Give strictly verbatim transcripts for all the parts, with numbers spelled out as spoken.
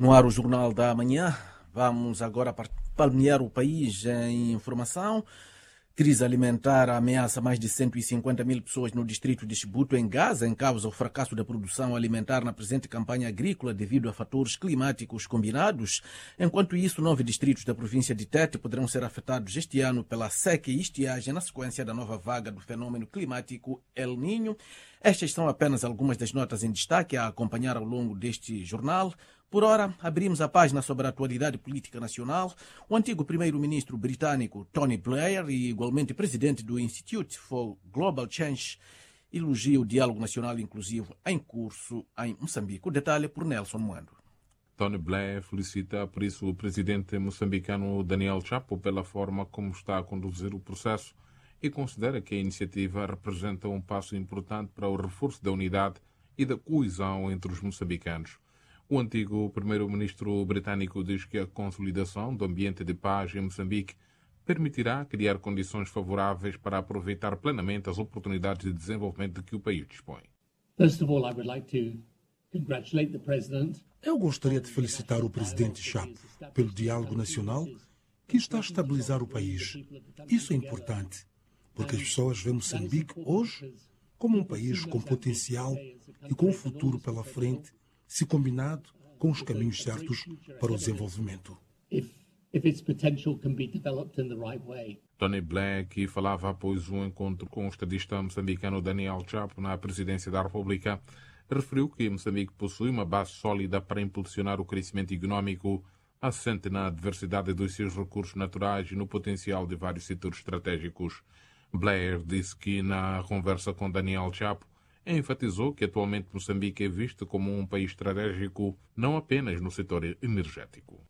No ar, o Jornal da Manhã. Vamos agora palmear o país em informação. Crise alimentar ameaça mais de cento e cinquenta mil pessoas no distrito de Chibuto, em Gaza, em causa o fracasso da produção alimentar na presente campanha agrícola devido a fatores climáticos combinados. Enquanto isso, nove distritos da província de Tete poderão ser afetados este ano pela seca e estiagem na sequência da nova vaga do fenômeno climático El Niño. Estas são apenas algumas das notas em destaque a acompanhar ao longo deste jornal. Por ora, abrimos a página sobre a atualidade política nacional. O antigo primeiro-ministro britânico Tony Blair e igualmente presidente do Institute for Global Change elogia o diálogo nacional inclusivo em curso em Moçambique. O detalhe por Nelson Moando. Tony Blair felicita por isso o presidente moçambicano Daniel Chapo pela forma como está a conduzir o processo e considera que a iniciativa representa um passo importante para o reforço da unidade e da coesão entre os moçambicanos. O antigo primeiro-ministro britânico diz que a consolidação do ambiente de paz em Moçambique permitirá criar condições favoráveis para aproveitar plenamente as oportunidades de desenvolvimento de que o país dispõe. Eu gostaria de felicitar o presidente Chapo pelo diálogo nacional que está a estabilizar o país. Isso é importante, porque as pessoas veem Moçambique hoje como um país com potencial e com um futuro pela frente, se combinado com os caminhos certos para o desenvolvimento. Tony Blair, que falava após um encontro com o estadista moçambicano Daniel Chapo na presidência da República, referiu que Moçambique possui uma base sólida para impulsionar o crescimento económico, assente na diversidade dos seus recursos naturais e no potencial de vários setores estratégicos. Blair disse que, na conversa com Daniel Chapo, enfatizou que atualmente Moçambique é visto como um país estratégico, não apenas no setor energético.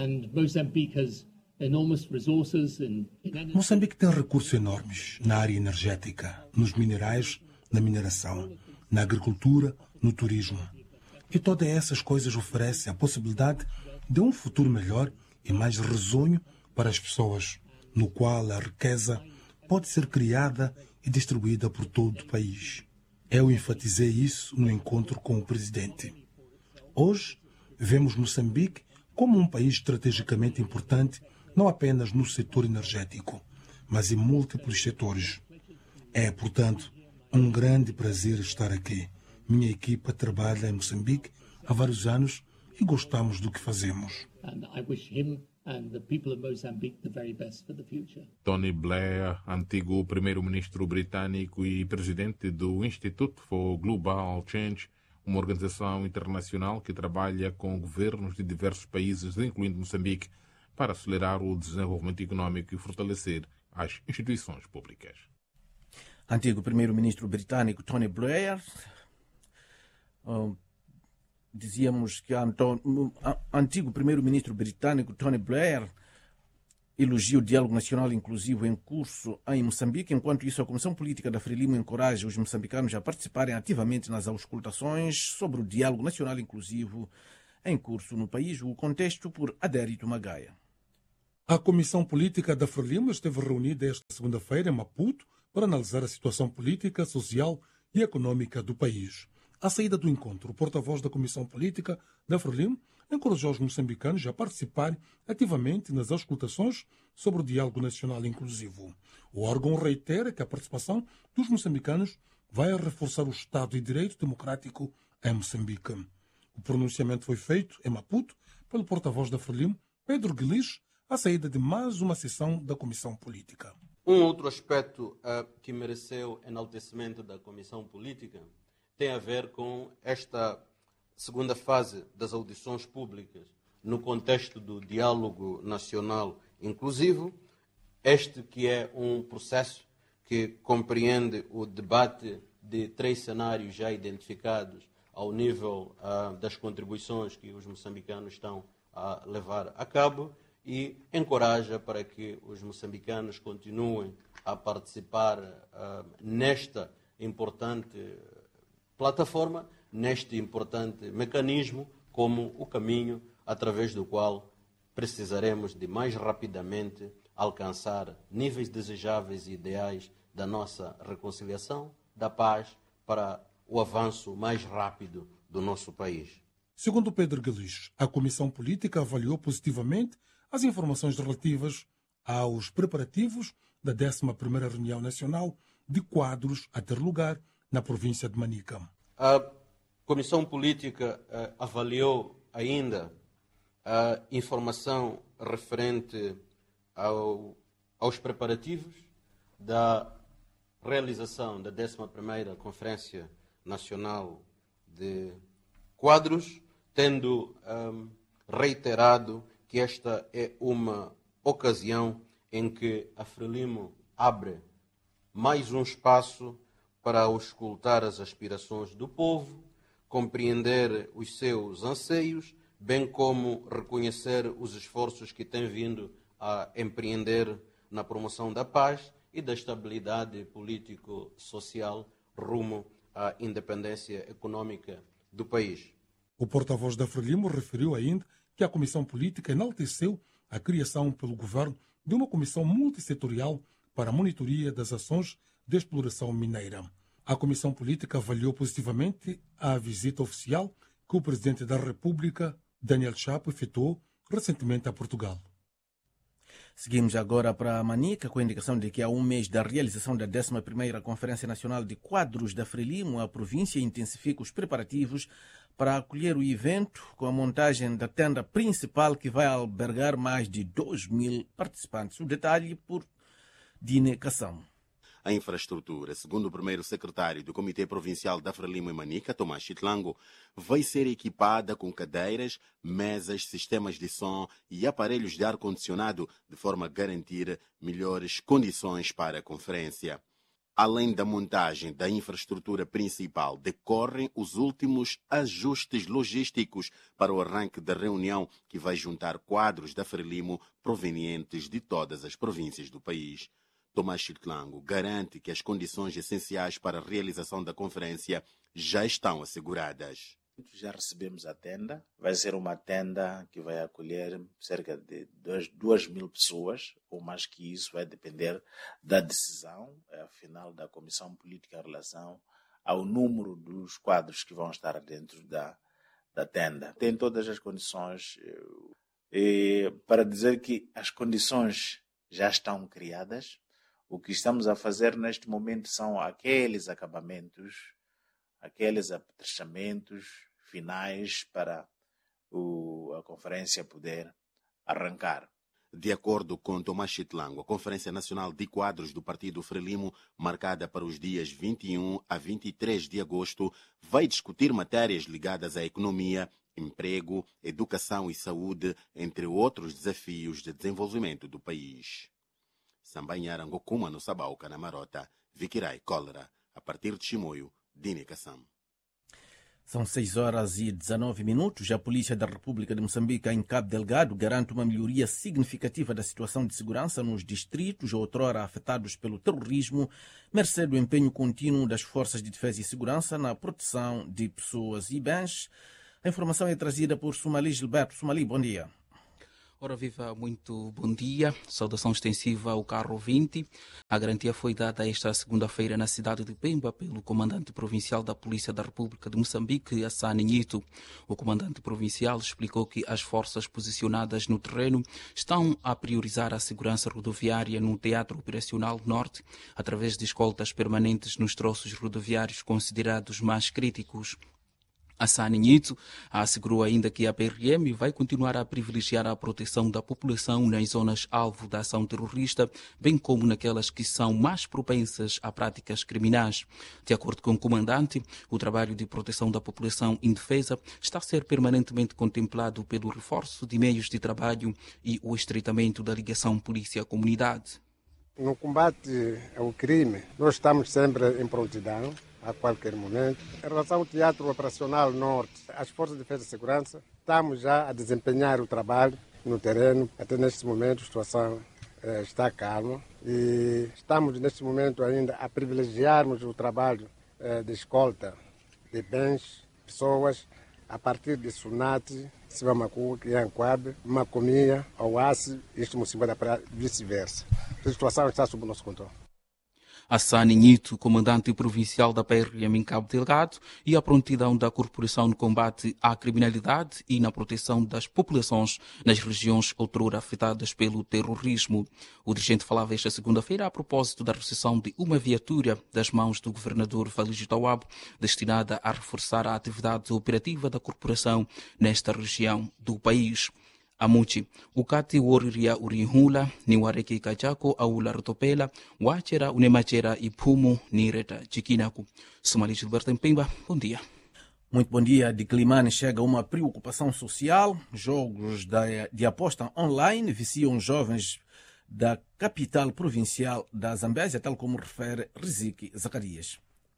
Moçambique tem recursos enormes na área energética, nos minerais, na mineração, na agricultura, no turismo. E todas essas coisas oferecem a possibilidade de um futuro melhor e mais risonho para as pessoas, no qual a riqueza pode ser criada e distribuída por todo o país. Eu enfatizei isso no encontro com o presidente. Hoje, vemos Moçambique como um país estrategicamente importante, não apenas no setor energético, mas em múltiplos setores. É, portanto, um grande prazer estar aqui. Minha equipa trabalha em Moçambique há vários anos e gostamos do que fazemos. Tony Blair, antigo primeiro-ministro britânico e presidente do Institute for Global Change, uma organização internacional que trabalha com governos de diversos países, incluindo Moçambique, para acelerar o desenvolvimento económico e fortalecer as instituições públicas. Antigo primeiro-ministro britânico Tony Blair. Uh... Dizíamos que o antigo primeiro-ministro britânico Tony Blair elogia o diálogo nacional inclusivo em curso em Moçambique. Enquanto isso, a Comissão Política da Frelimo encoraja os moçambicanos a participarem ativamente nas auscultações sobre o diálogo nacional inclusivo em curso no país. O contexto por Adérito Magaia. A Comissão Política da Frelimo esteve reunida esta segunda-feira em Maputo para analisar a situação política, social e econômica do país. À saída do encontro, o porta-voz da Comissão Política da Frelimo encorajou os moçambicanos a participarem ativamente nas auscultações sobre o diálogo nacional inclusivo. O órgão reitera que a participação dos moçambicanos vai reforçar o Estado de Direito Democrático em Moçambique. O pronunciamento foi feito em Maputo pelo porta-voz da Frelimo, Pedro Guilis, à saída de mais uma sessão da Comissão Política. Um outro aspecto uh, que mereceu enaltecimento da Comissão Política tem a ver com esta segunda fase das audições públicas no contexto do diálogo nacional inclusivo, este que é um processo que compreende o debate de três cenários já identificados ao nível uh, das contribuições que os moçambicanos estão a levar a cabo e encoraja para que os moçambicanos continuem a participar uh, nesta importante plataforma, neste importante mecanismo, como o caminho através do qual precisaremos de mais rapidamente alcançar níveis desejáveis e ideais da nossa reconciliação, da paz, para o avanço mais rápido do nosso país. Segundo Pedro Guelis, a Comissão Política avaliou positivamente as informações relativas aos preparativos da décima primeira Reunião Nacional de Quadros a ter lugar na província de Manica. A Comissão Política uh, avaliou ainda a informação referente ao, aos preparativos da realização da décima primeira Conferência Nacional de Quadros, tendo um, reiterado que esta é uma ocasião em que a Frelimo abre mais um espaço para auscultar as aspirações do povo, compreender os seus anseios, bem como reconhecer os esforços que tem vindo a empreender na promoção da paz e da estabilidade político-social rumo à independência econômica do país. O porta-voz da Frelimo referiu ainda que a Comissão Política enalteceu a criação pelo governo de uma comissão multissetorial para a monitoria das ações de exploração mineira. A Comissão Política avaliou positivamente a visita oficial que o Presidente da República, Daniel Chapo, efetuou recentemente a Portugal. Seguimos agora para Manica, com a indicação de que há um mês da realização da décima primeira Conferência Nacional de Quadros da Frelimo, a província intensifica os preparativos para acolher o evento com a montagem da tenda principal que vai albergar mais de dois mil participantes. O detalhe por Dine Cação. A infraestrutura, segundo o primeiro secretário do Comitê Provincial da Frelimo e Manica, Tomás Chitlango, vai ser equipada com cadeiras, mesas, sistemas de som e aparelhos de ar-condicionado, de forma a garantir melhores condições para a conferência. Além da montagem da infraestrutura principal, decorrem os últimos ajustes logísticos para o arranque da reunião, que vai juntar quadros da Frelimo provenientes de todas as províncias do país. Tomás Chitlango garante que as condições essenciais para a realização da conferência já estão asseguradas. Já recebemos a tenda. Vai ser uma tenda que vai acolher cerca de duas mil pessoas, ou mais que isso, vai depender da decisão final da Comissão Política em relação ao número dos quadros que vão estar dentro da, da tenda. Tem todas as condições e, para dizer que as condições já estão criadas. O que estamos a fazer neste momento são aqueles acabamentos, aqueles apetrechamentos finais para o, a conferência poder arrancar. De acordo com Tomás Chitlango, a Conferência Nacional de Quadros do Partido Frelimo, marcada para os dias vinte e um a vinte e três de agosto, vai discutir matérias ligadas à economia, emprego, educação e saúde, entre outros desafios de desenvolvimento do país. Sambanhara Ngokuma no Sabauca, na Marota, Vikirai Cólera, a partir de Chimoio, Dine Cação. São seis horas e dezenove minutos. A Polícia da República de Moçambique, em Cabo Delgado, garante uma melhoria significativa da situação de segurança nos distritos outrora afetados pelo terrorismo, mercê do empenho contínuo das Forças de Defesa e Segurança na proteção de pessoas e bens. A informação é trazida por Sumali Gilberto. Sumali, bom dia. Ora viva, muito bom dia. Saudação extensiva ao carro vinte. A garantia foi dada esta segunda-feira na cidade de Pemba pelo comandante provincial da Polícia da República de Moçambique, Assane Nhito. O comandante provincial explicou que as forças posicionadas no terreno estão a priorizar a segurança rodoviária no Teatro Operacional Norte, através de escoltas permanentes nos troços rodoviários considerados mais críticos. Assane Nhito assegurou ainda que a P R M vai continuar a privilegiar a proteção da população nas zonas alvo da ação terrorista, bem como naquelas que são mais propensas a práticas criminais. De acordo com o comandante, o trabalho de proteção da população indefesa está a ser permanentemente contemplado pelo reforço de meios de trabalho e o estreitamento da ligação polícia-comunidade. No combate ao crime, nós estamos sempre em prontidão a qualquer momento. Em relação ao Teatro Operacional Norte, as Forças de Defesa e Segurança, estamos já a desempenhar o trabalho no terreno. Até neste momento a situação eh, está calma e estamos neste momento ainda a privilegiarmos o trabalho eh, de escolta de bens, pessoas, a partir de Sunati, Sivamacu, Yanquabe, Macomia, Oace, isto Mocimboa da Praia, vice-versa. A situação está sob o nosso controle. Hassani Nito, comandante provincial da P R M em Cabo Delgado, e a prontidão da Corporação no combate à criminalidade e na proteção das populações nas regiões outrora afetadas pelo terrorismo. O dirigente falava esta segunda-feira a propósito da recepção de uma viatura das mãos do governador Valígio Tawabo, destinada a reforçar a atividade operativa da corporação nesta região do país. Amuchi, ukati woriria urihula ni wareki kachako au lartopela wachera unemachera ipumu ni reta chikinaku. Somali Gilberto Mpemba, bom dia. Muito bom dia. De Climane chega uma preocupação social. Jogos de, de aposta online viciam jovens da capital provincial da Zambésia, tal como refere Riziki Zacarias.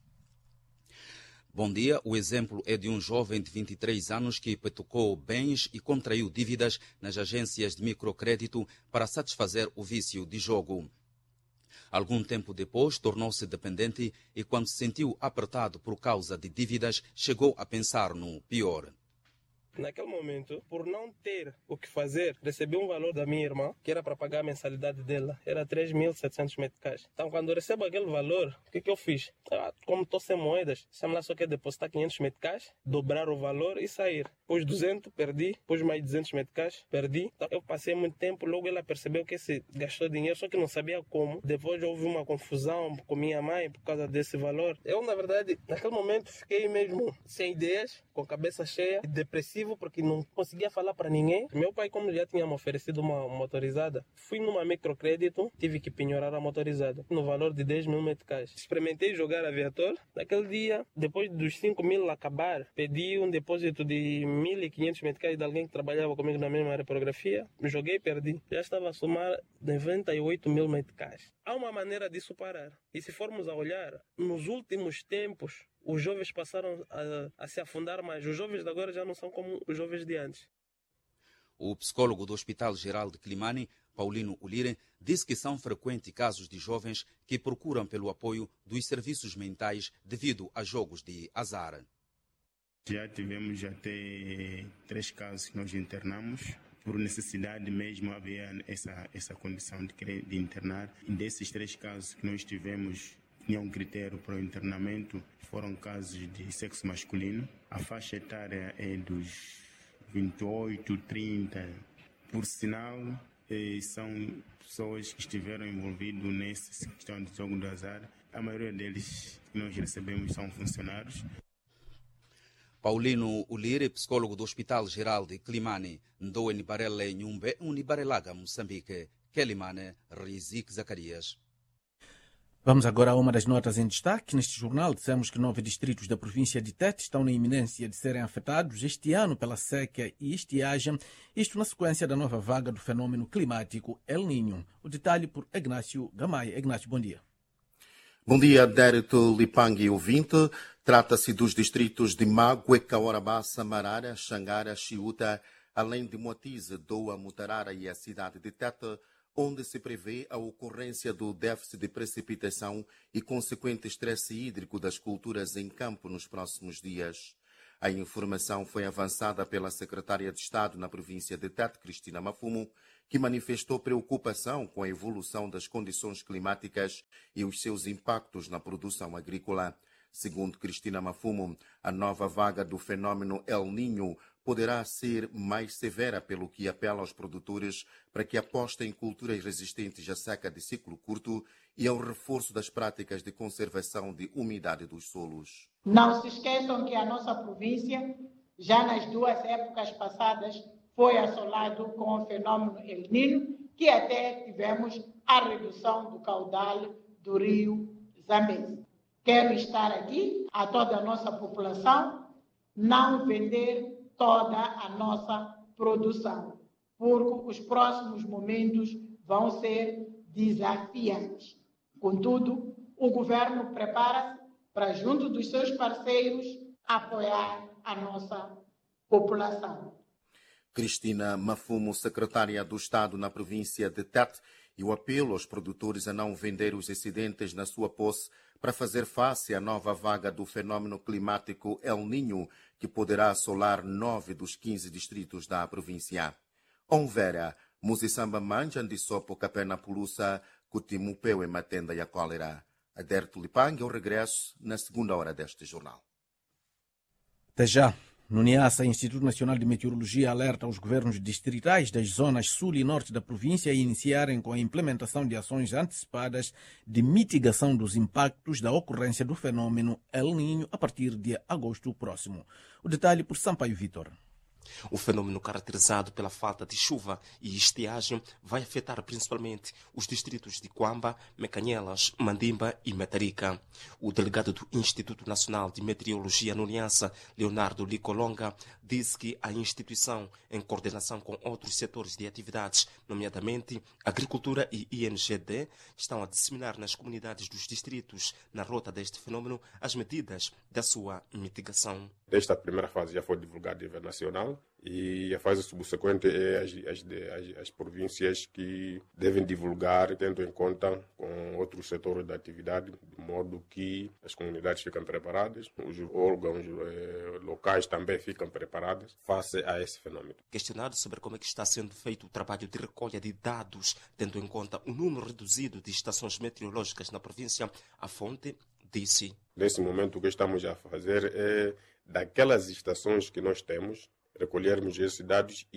Bom dia. O exemplo é de um jovem de vinte e três anos que petocou bens e contraiu dívidas nas agências de microcrédito para satisfazer o vício de jogo. Algum tempo depois, tornou-se dependente e, quando se sentiu apertado por causa de dívidas, chegou a pensar no pior. Naquele momento, por não ter o que fazer, recebi um valor da minha irmã, que era para pagar a mensalidade dela. Era três mil e setecentos meticais. Então, quando eu recebo aquele valor, o que, que eu fiz? Ah, como estou sem moedas, chamo lá só que depositar quinhentos meticais, dobrar o valor e sair. Pus duzentos, perdi. Pus mais duzentos meticais, perdi. Então, eu passei muito tempo, logo ela percebeu que se gastou dinheiro, só que não sabia como. Depois houve uma confusão com minha mãe por causa desse valor. Eu, na verdade, naquele momento, fiquei mesmo sem ideias, com a cabeça cheia, depressivo, porque não conseguia falar para ninguém. Meu pai, como já tinha me oferecido uma motorizada, fui numa microcrédito, tive que penhorar a motorizada no valor de dez mil meticais. Experimentei jogar a Viator. Naquele dia, depois dos cinco mil acabar, pedi um depósito de mil e quinhentos meticais de alguém que trabalhava comigo na mesma área de fotografia. Joguei e perdi. Já estava a somar noventa e oito mil meticais. Há uma maneira disso parar. E se formos a olhar, nos últimos tempos, os jovens passaram a, a se afundar mais. Os jovens de agora já não são como os jovens de antes. O psicólogo do Hospital Geral de Climane, Paulino Ulire, disse que são frequentes casos de jovens que procuram pelo apoio dos serviços mentais devido a jogos de azar. Já tivemos até três casos que nós internamos. Por necessidade mesmo havia essa, essa condição de, de internar. E desses três casos que nós tivemos, tinha um critério para o internamento, foram casos de sexo masculino. A faixa etária é dos vinte e oito, trinta. Por sinal, são pessoas que estiveram envolvidas nessa questão de jogo do azar. A maioria deles que nós recebemos são funcionários. Paulino Ulire, psicólogo do Hospital Geral de Climane, Ndoe Nibarele Nhumbe, Unibarelaga, Moçambique, Kelimane, Rizik Zacarias. Vamos agora a uma das notas em destaque. Neste jornal dissemos que nove distritos da província de Tete estão na iminência de serem afetados este ano pela seca e estiagem, isto na sequência da nova vaga do fenômeno climático El Niño. O detalhe por Ignácio Gamaia. Ignácio, bom dia. Bom dia, Dérito Lipangue ouvinte. Trata-se dos distritos de Mague, Caorabá, Samarara, Xangara, Chiuta, além de Moatize, Doa, Mutarara e a cidade de Tete, onde se prevê a ocorrência do déficit de precipitação e consequente estresse hídrico das culturas em campo nos próximos dias. A informação foi avançada pela secretária de Estado na província de Tete, Cristina Mafumo, que manifestou preocupação com a evolução das condições climáticas e os seus impactos na produção agrícola. Segundo Cristina Mafumo, a nova vaga do fenômeno El Niño poderá ser mais severa, pelo que apela aos produtores para que apostem em culturas resistentes à seca de ciclo curto e ao reforço das práticas de conservação de umidade dos solos. Não se esqueçam que a nossa província, já nas duas épocas passadas, foi assolado com o fenômeno El Niño, que até tivemos a redução do caudal do rio Zambésia. Quero estar aqui a toda a nossa população, não vender toda a nossa produção, porque os próximos momentos vão ser desafiantes. Contudo, o governo prepara-se para, junto dos seus parceiros, apoiar a nossa população. Cristina Mafumo, secretária do Estado na província de Tete, e o apelo aos produtores a não vender os excedentes na sua posse para fazer face à nova vaga do fenômeno climático El Niño, que poderá assolar nove dos quinze distritos da província. Onvera, Musisamba Manjan de Sopo Capena Pulusa, Cutimupeu e Matenda e a Cólera. Ader Tulipang, eu regresso na segunda hora deste jornal. Até já. No Niassa, o Instituto Nacional de Meteorologia alerta os governos distritais das zonas sul e norte da província a iniciarem com a implementação de ações antecipadas de mitigação dos impactos da ocorrência do fenômeno El Niño a partir de agosto próximo. O detalhe por Sampaio Vitor. O fenômeno caracterizado pela falta de chuva e estiagem vai afetar principalmente os distritos de Quamba, Mecanhelas, Mandimba e Metarica. O delegado do Instituto Nacional de Meteorologia no Niassa, Leonardo Licolonga, disse que a instituição, em coordenação com outros setores de atividades, nomeadamente Agricultura e I N G D, estão a disseminar nas comunidades dos distritos, na rota deste fenômeno, as medidas da sua mitigação. Desta primeira fase já foi divulgada a nível nacional e a fase subsequente é as, as, as, as províncias que devem divulgar, tendo em conta com outros setores da atividade, de modo que as comunidades ficam preparadas, os órgãos eh, locais também ficam preparados face a esse fenômeno. Questionado sobre como é que está sendo feito o trabalho de recolha de dados, tendo em conta o número reduzido de estações meteorológicas na província, a fonte disse: nesse momento o que estamos a fazer é, daquelas estações que nós temos, recolhermos esses dados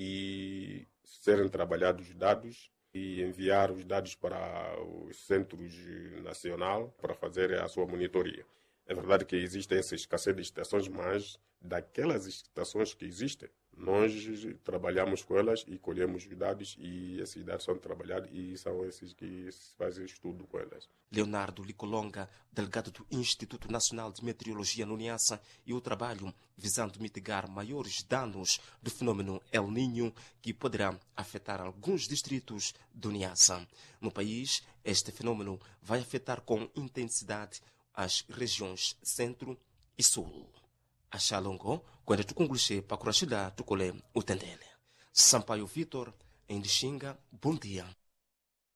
e serem trabalhados dados e enviar os dados para os centros nacional para fazer a sua monitoria. É verdade que existe essa escassez de estações, mas daquelas estações que existem, nós trabalhamos com elas e colhemos os dados e esses dados são trabalhados e são esses que se fazem estudo com elas. Leonardo Licolonga, delegado do Instituto Nacional de Meteorologia no Niassa, e o trabalho visando mitigar maiores danos do fenômeno El Niño que poderá afetar alguns distritos do Niassa. No país, este fenômeno vai afetar com intensidade as regiões centro e sul. Achalongo, quando tu concluir para curashida, tu colhe o tendele. Sampaio Vitor, em Xinga, bom dia.